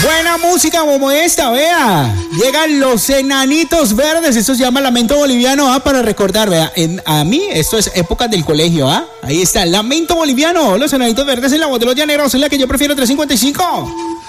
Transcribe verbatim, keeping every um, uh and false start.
Buena música como esta, vea. Llegan los Enanitos Verdes. Esto se llama Lamento Boliviano, ¿ah? Para recordar, vea. En, a mí, esto es épocas del colegio, ¿ah? Ahí está, Lamento Boliviano. Los Enanitos Verdes en la voz de los llaneros, es la que yo prefiero, tres cincuenta y cinco.